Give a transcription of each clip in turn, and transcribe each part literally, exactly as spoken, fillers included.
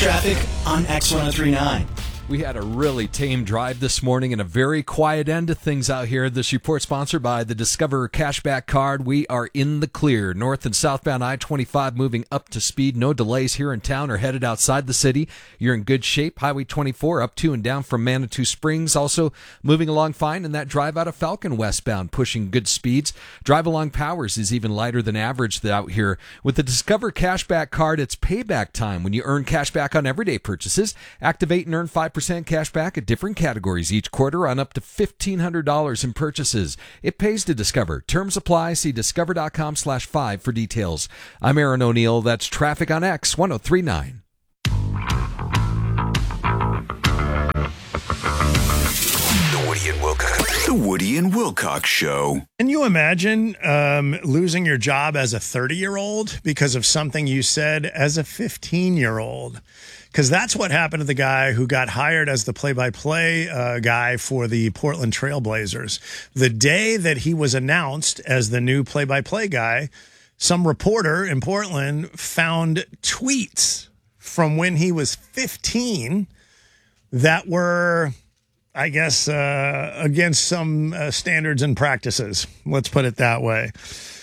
Traffic on X one oh three point nine. We had a really tame drive this morning and a very quiet end to things out here. This report sponsored by the Discover Cashback Card. We are in the clear. North and southbound I twenty-five moving up to speed. No delays here in town or headed outside the city. You're in good shape. Highway twenty-four up to and down from Manitou Springs. Also moving along fine in that drive out of Falcon westbound, pushing good speeds. Drive along Powers is even lighter than average out here. With the Discover Cashback Card, it's payback time when you earn cash back on everyday purchases. Activate and earn five percent cash back at different categories each quarter on up to fifteen hundred dollars in purchases. It pays to Discover. Terms apply. See discover.com slash five for details. I'm Aaron O'Neill. That's Traffic on X one oh three point nine. The Woody and Wilcox. The Woody and Wilcox Show. Can you imagine um, losing your job as a thirty-year-old because of something you said as a fifteen-year-old? Because that's what happened to the guy who got hired as the play-by-play uh, guy for the Portland Trail Blazers. The day that he was announced as the new play-by-play guy, some reporter in Portland found tweets from when he was fifteen that were, I guess, uh, against some uh, standards and practices. Let's put it that way.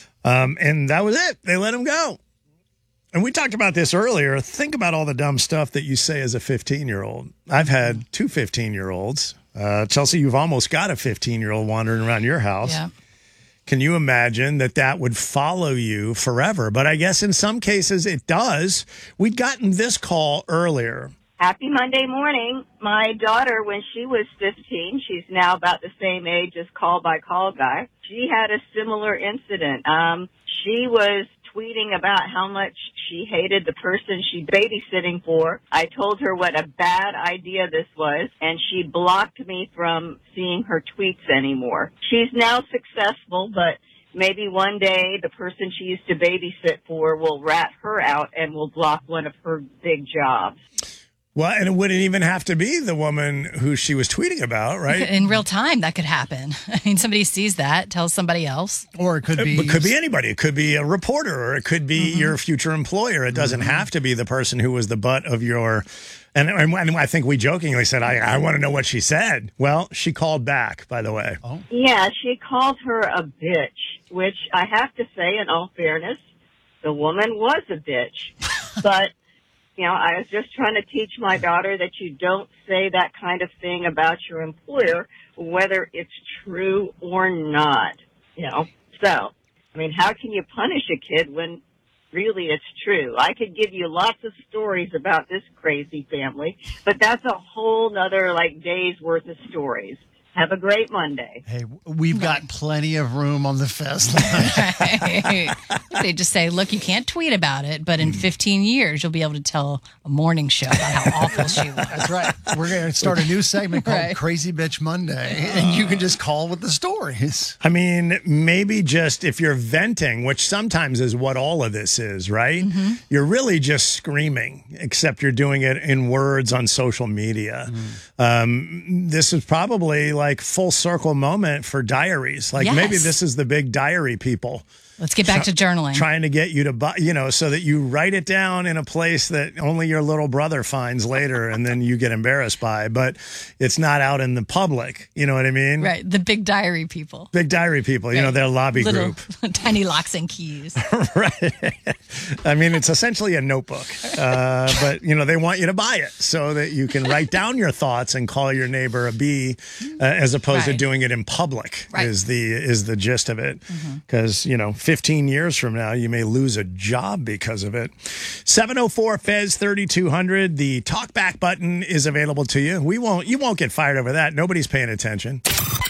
Um, and that was it. They let him go. And we talked about this earlier. Think about all the dumb stuff that you say as a fifteen-year-old. I've had two fifteen-year-olds. Uh, Chelsea, you've almost got a fifteen-year-old wandering around your house. Yeah. Can you imagine that that would follow you forever? But I guess in some cases it does. We'd gotten this call earlier. Happy Monday morning. My daughter, when she was fifteen, she's now about the same age as Call by Call guy. She had a similar incident. Um, she was tweeting about how much she hated the person she's babysitting for. I told her what a bad idea this was, and she blocked me from seeing her tweets anymore. She's now successful, but maybe one day the person she used to babysit for will rat her out and will block one of her big jobs. Well, and it wouldn't even have to be the woman who she was tweeting about, right? In real time, that could happen. I mean, somebody sees that, tells somebody else. Or it could be... It could be anybody. It could be a reporter, or it could be mm-hmm. your future employer. It doesn't mm-hmm. have to be the person who was the butt of your... And, and, and I think we jokingly said, I, I want to know what she said. Well, she called back, by the way. Oh. Yeah, she called her a bitch, which I have to say, in all fairness, the woman was a bitch. But... You know, I was just trying to teach my daughter that you don't say that kind of thing about your employer, whether it's true or not, you know. So, I mean, how can you punish a kid when really it's true? I could give you lots of stories about this crazy family, but that's a whole nother, like, day's worth of stories. Have a great Monday. Hey, we've got plenty of room on the fest line. They just say, look, you can't tweet about it, but in fifteen years, you'll be able to tell a morning show about how awful she was. That's right. We're going to start a new segment called Right. Crazy Bitch Monday, and you can just call with the stories. I mean, maybe just if you're venting, which sometimes is what all of this is, right? Mm-hmm. You're really just screaming, except you're doing it in words on social media. Mm. Um, this is probably like full circle moment for diaries. Like yes. maybe this is the big diary people. Let's get back to journaling. Trying to get you to, buy, you know, so that you write it down in a place that only your little brother finds later and then you get embarrassed by, but it's not out in the public. You know what I mean? Right. The big diary people. Big diary people, you right. know, their lobby Little, group. Tiny locks and keys. Right. I mean, it's essentially a notebook, uh, but, you know, they want you to buy it so that you can write down your thoughts and call your neighbor a bee uh, as opposed right. to doing it in public right. is the is the gist of it. Because, mm-hmm. you know, fifteen years from now, you may lose a job because of it. seven oh four F E Z thirty-two hundred. The talkback button is available to you. We won't, you won't get fired over that. Nobody's paying attention.